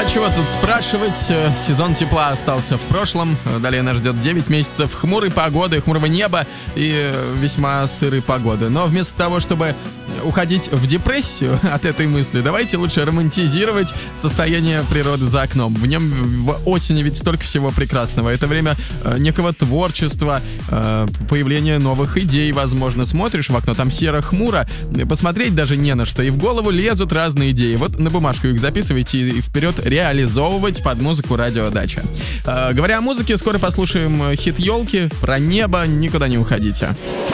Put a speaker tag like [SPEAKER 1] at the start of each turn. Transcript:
[SPEAKER 1] А чего тут спрашивать? Сезон тепла остался в прошлом. Далее нас ждет 9 месяцев хмурой погоды, хмурого неба и весьма сырой погоды. Но вместо того, чтобы уходить в депрессию от этой мысли, давайте лучше романтизировать состояние природы за окном. В нем в осени ведь столько всего прекрасного. Это время некого творчества, появления новых идей, возможно. Смотришь в окно, там серо-хмуро, посмотреть даже не на что, и в голову лезут разные идеи. Вот на бумажку их записывайте и вперед реализовывать под музыку «Радио Дача». Говоря о музыке, скоро послушаем хит «Елки» про небо. Никуда не уходите.